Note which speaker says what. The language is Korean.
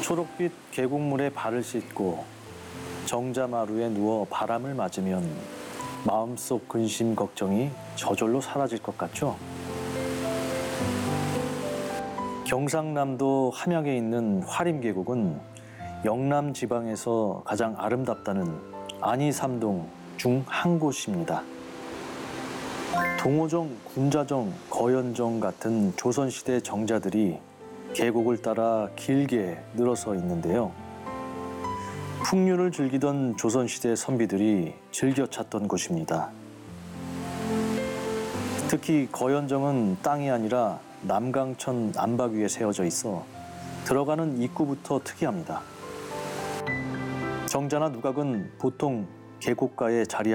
Speaker 1: 초록빛 계곡물에 발을 씻고 정자마루에 누워 바람을 맞으면 마음속 근심 걱정이 저절로 사라질 것 같죠? 경상남도 함양에 있는 화림계곡은 영남 지방에서 가장 아름답다는 안이삼동 중 한 곳입니다. 동호정, 군자정, 거연정 같은 조선시대 정자들이 계곡을 따라 길게 늘어서 있는데요. 풍류를 즐기던 조선시대 선비들이 즐겨 찾던 곳입니다. 특히 거연정은 땅이 아니라 남강천 암박 위에 세워져 있어 들어가는 입구부터 특이합니다. 정자나 누각은 보통 계곡가에 자리하고